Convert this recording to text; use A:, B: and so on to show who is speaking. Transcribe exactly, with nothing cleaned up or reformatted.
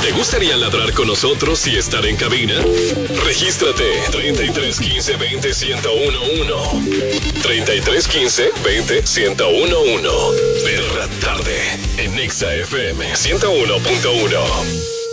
A: ¿Te gustaría ladrar con nosotros y estar en cabina? Regístrate treinta y tres quince veinte ciento uno. treinta y tres quince veinte ciento uno. Perra tarde en Exa F M ciento uno punto uno.